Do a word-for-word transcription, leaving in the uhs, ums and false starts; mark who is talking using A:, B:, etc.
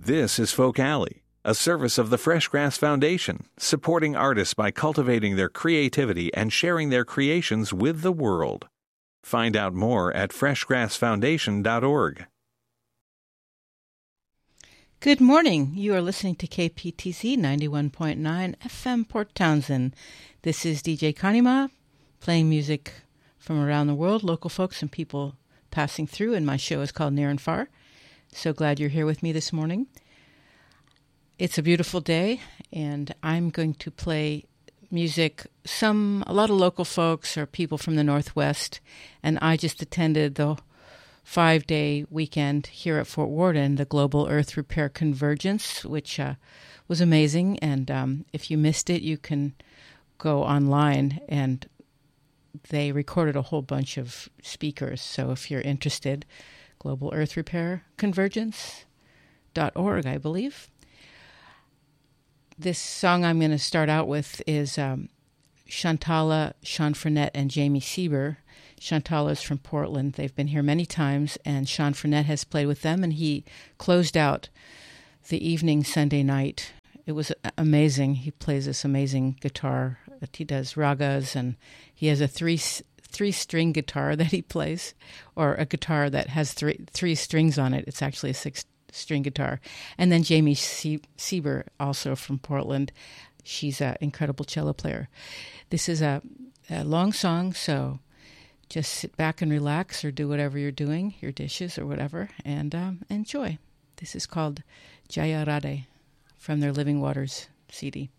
A: This is Folk Alley, a service of the Fresh Grass Foundation, supporting artists by cultivating their creativity and sharing their creations with the world. Find out more at fresh grass foundation dot org.
B: Good morning. You are listening to K P T C ninety-one point nine F M Port Townsend. This is D J Kanima playing music from around the world, local folks and people passing through, and my show is called Near and Far. So glad you're here with me this morning. It's a beautiful day, and I'm going to play music, some, a lot of local folks or people from the Northwest, and I just attended the five-day weekend here at Fort Worden, the Global Earth Repair Convergence, which uh, was amazing, and um, if you missed it, you can go online, and they recorded a whole bunch of speakers, so if you're interested, Global Earth Repair Convergence dot org, I believe. This song I'm going to start out with is um, Shantala, Sean Frenette, and Jamie Sieber. Shantala is from Portland. They've been here many times, and Sean Frenette has played with them, and he closed out the evening Sunday night. It was amazing. He plays this amazing guitar. He does ragas, and he has a three three string guitar that he plays, or a guitar that has three three strings on it. It's actually a six string guitar. And then Jamie Sie- Sieber, also from Portland. She's an incredible cello player. This is a, a long song, so just sit back and relax, or do whatever you're doing, your dishes or whatever, and um, enjoy. This is called Jaya Radhe from their Living Waters C D.